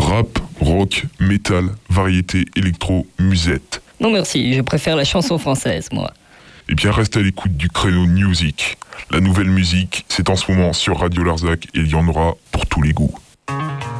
Rap, rock, métal, variété, électro, musette. Non merci, je préfère la chanson française, moi. Eh bien, reste à l'écoute du créneau Music. La nouvelle musique, c'est en ce moment sur Radio Larzac et il y en aura pour tous les goûts.